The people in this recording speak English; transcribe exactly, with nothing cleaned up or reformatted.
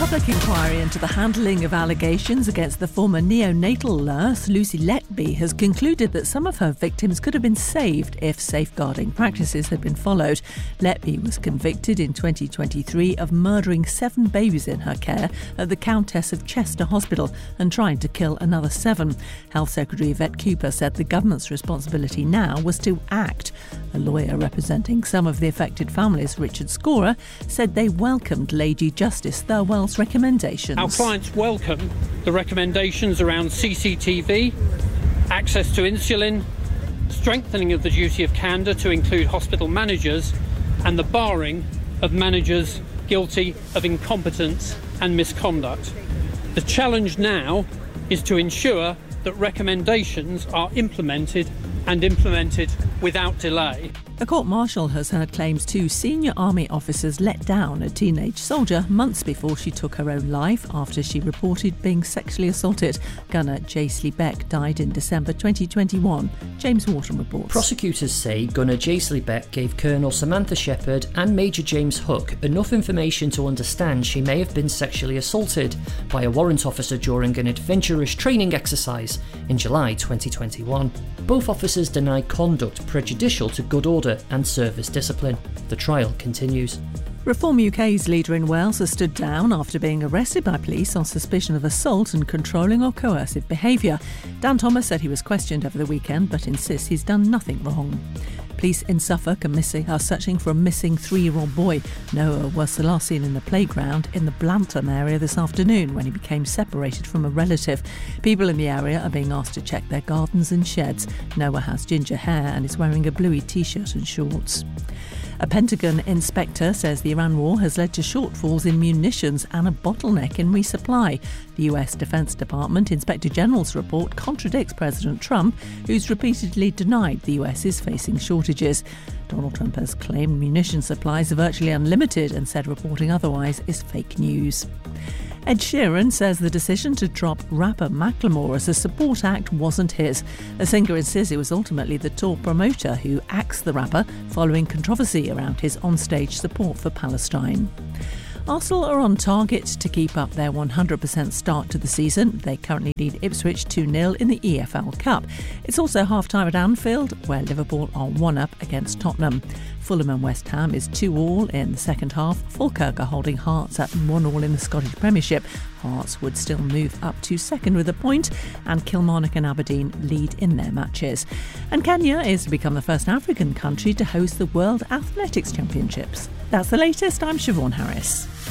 public inquiry into the handling of allegations against the former neonatal nurse Lucy Letby has concluded that some of her victims could have been saved if safeguarding practices had been followed. Letby was convicted in twenty twenty-three of murdering seven babies in her care at the Countess of Chester Hospital and trying to kill another seven. Health Secretary Yvette Cooper said the government's responsibility now was to act. A lawyer representing some of the affected families, Richard Scorer, said they welcomed Lady Justice Thirlwell's recommendations. Our clients welcome the recommendations around C C T V, access to insulin, strengthening of the duty of candour to include hospital managers, and the barring of managers guilty of incompetence and misconduct. The challenge now is to ensure that recommendations are implemented and implemented without delay. A court-martial has heard claims two senior army officers let down a teenage soldier months before she took her own life after she reported being sexually assaulted. Gunner Jaisley Beck died in December twenty twenty-one. James Wharton reports. Prosecutors say Gunner Jaisley Beck gave Colonel Samantha Shepherd and Major James Hook enough information to understand she may have been sexually assaulted by a warrant officer during an adventurous training exercise in July twenty twenty-one. Both officers denied conduct prejudicial to good order and service discipline. The trial continues. Reform U K's leader in Wales has stood down after being arrested by police on suspicion of assault and controlling or coercive behaviour. Dan Thomas said he was questioned over the weekend but insists he's done nothing wrong. Police in Suffolk are, missing, are searching for a missing three-year-old boy. Noah was last seen in the playground in the Blantham area this afternoon when he became separated from a relative. People in the area are being asked to check their gardens and sheds. Noah has ginger hair and is wearing a bluey t-shirt and shorts. A Pentagon inspector says the Iran war has led to shortfalls in munitions and a bottleneck in resupply. The U S Defense Department Inspector General's report contradicts President Trump, who's repeatedly denied the U S is facing shortages. Donald Trump has claimed munition supplies are virtually unlimited and said reporting otherwise is fake news. Ed Sheeran says the decision to drop rapper Macklemore as a support act wasn't his. The singer insists it was ultimately the tour promoter who axed the rapper following controversy around his onstage support for Palestine. Arsenal are on target to keep up their one hundred percent start to the season. They currently lead Ipswich two nil in the E F L Cup. It's also half-time at Anfield, where Liverpool are one up against Tottenham. Fulham and West Ham is two all in the second half. Falkirk are holding Hearts at one all in the Scottish Premiership. Hearts would still move up to second with a point, and Kilmarnock and Aberdeen lead in their matches. And Kenya is to become the first African country to host the World Athletics Championships. That's the latest. I'm Siobhan Harris.